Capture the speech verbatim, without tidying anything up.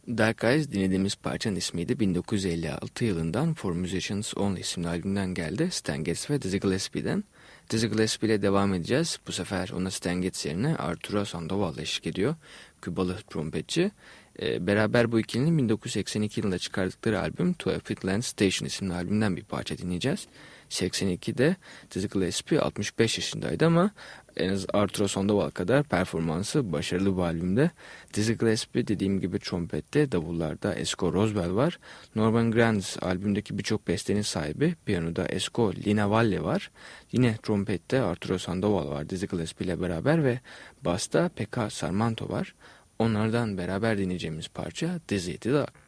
Dark Eyes dinlediğimiz parçanın ismiydi. bin dokuz yüz elli altı yılından For Musicians Only isimli albümden geldi. Stan Getz ve Dizzy Gillespie'den. Dizzy Gillespie ile devam edeceğiz. Bu sefer ona Stan Getz yerine Arturo Sandoval eşlik ediyor. Kübalı trompetçi. Ee, beraber bu ikilinin bin dokuz yüz seksen iki yılında çıkardıkları albüm To a Pitland Station isimli albümden bir parça dinleyeceğiz. seksen ikide Dizzy Gillespie altmış beş yaşındaydı ama en az Arturo Sandoval kadar performansı başarılı bu albümde. Dizzy Gillespie dediğim gibi trompette, davullarda Esco Roswell var. Norman Granz albümdeki birçok bestenin sahibi. Piyanoda Esco Lina Valle var. Yine trompette Arturo Sandoval var Dizzy Gillespie ile beraber ve basta Pekka Sarmanto var. Onlardan beraber dinleyeceğimiz parça Dizzy the Dog.